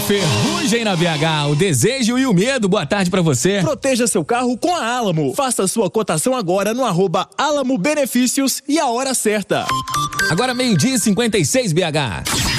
Ferrugem na BH, o desejo e o medo. Boa tarde pra você. Proteja seu carro com a Alamo. Faça sua cotação agora no @Alamo Benefícios e a hora certa. Agora 12:56 BH.